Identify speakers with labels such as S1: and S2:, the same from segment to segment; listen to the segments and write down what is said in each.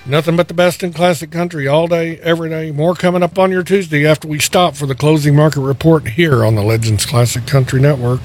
S1: Nothing but the best in classic country all day, every day. More coming up on your Tuesday after we stop for the closing market report here on the Legends Classic Country Network.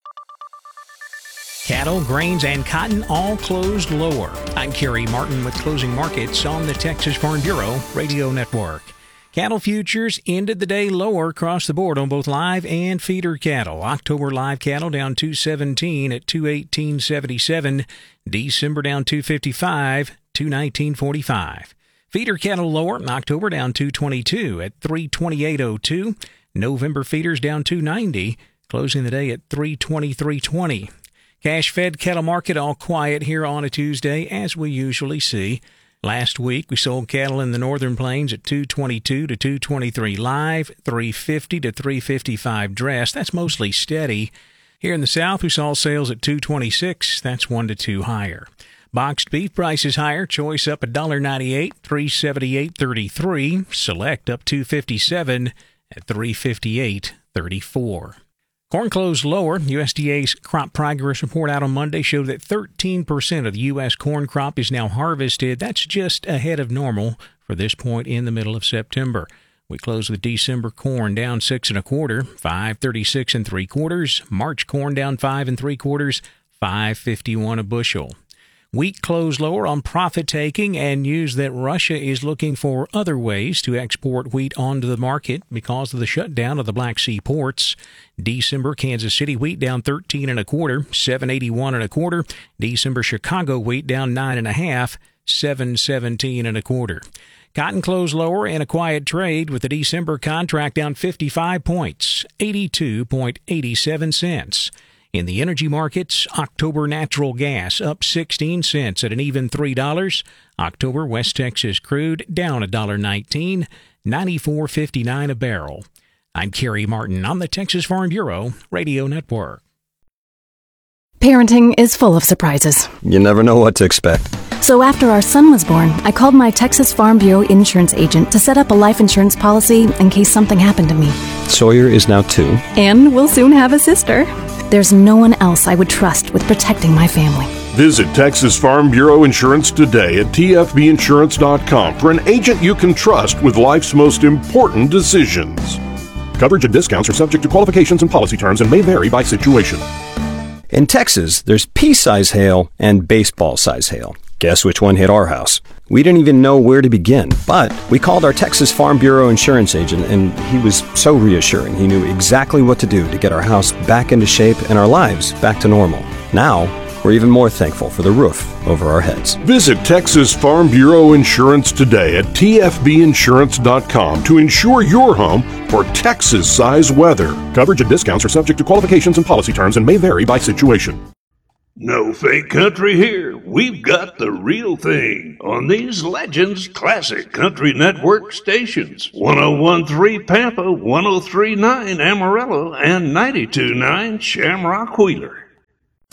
S2: Cattle, grains, and cotton all closed lower. I'm Kerry Martin with closing markets on the Texas Farm Bureau Radio Network. Cattle futures ended the day lower across the board on both live and feeder cattle. October live cattle down 217 at 218.77. December down 255, 219.45. Feeder cattle lower in October down 222 at 328.02. November feeders down 290, closing the day at 323.20. Cash-fed cattle market all quiet here on a Tuesday, as we usually see. Last week, we sold cattle in the northern plains at 222 to 223 live, 350 to 355 dressed. That's mostly steady. Here in the south, we saw sales at 226. That's 1 to 2 higher. Boxed beef prices higher. Choice up $1.98, 378.33. Select up $2.57 at 358.34. Corn closed lower. USDA's crop progress report out on Monday showed that 13% of the U.S. corn crop is now harvested. That's just ahead of normal for this point in the middle of September. We closed with December corn down 6 1/4, 5.36 3/4. March corn down 5 3/4, 5.51 a bushel. Wheat closed lower on profit-taking and news that Russia is looking for other ways to export wheat onto the market because of the shutdown of the Black Sea ports. December Kansas City wheat down 13 1/4, 7.81 1/4. December Chicago wheat down 9 1/2, 7.17 1/4. Cotton closed lower in a quiet trade with the December contract down 55 points, 82.87 cents. In the energy markets, October natural gas up 16 cents at an even $3. October West Texas crude down $1.19, 94.59 a barrel. I'm Kerry Martin on the Texas Farm Bureau Radio Network.
S3: Parenting is full of surprises.
S4: You never know what to expect.
S3: So after our son was born, I called my Texas Farm Bureau insurance agent to set up a life insurance policy in case something happened to me.
S4: Sawyer is now 2.
S3: And we'll soon have a sister. There's no one else I would trust with protecting my family.
S5: Visit Texas Farm Bureau Insurance today at tfbinsurance.com for an agent you can trust with life's most important decisions. Coverage and discounts are subject to qualifications and policy terms and may vary by situation.
S4: In Texas, there's pea-size hail and baseball-size hail. Guess which one hit our house? We didn't even know where to begin, but we called our Texas Farm Bureau insurance agent, and he was so reassuring. He knew exactly what to do to get our house back into shape and our lives back to normal. Now, we're even more thankful for the roof over our heads.
S5: Visit Texas Farm Bureau Insurance today at tfbinsurance.com to insure your home for Texas-size weather. Coverage and discounts are subject to qualifications and policy terms and may vary by situation.
S6: No fake country here. We've got the real thing on these Legends Classic Country Network stations. 101.3 Pampa, 103.9 Amarillo, and 92.9 Shamrock Wheeler.